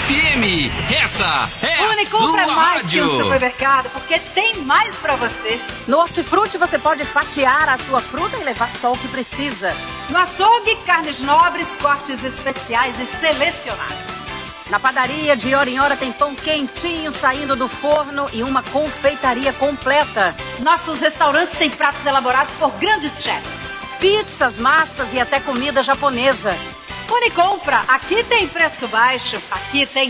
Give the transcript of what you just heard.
FM. Essa é a Unicompra sua é mais que rádio. um supermercado, porque tem mais pra você. No Hortifruti você pode fatiar a sua fruta e levar só o que precisa. No açougue, carnes nobres, cortes especiais e selecionados. Na padaria, de hora em hora, tem pão quentinho saindo do forno e uma confeitaria completa. Nossos restaurantes têm pratos elaborados por grandes chefs. Pizzas, massas e até comida japonesa. Unicompra, aqui tem preço baixo, aqui tem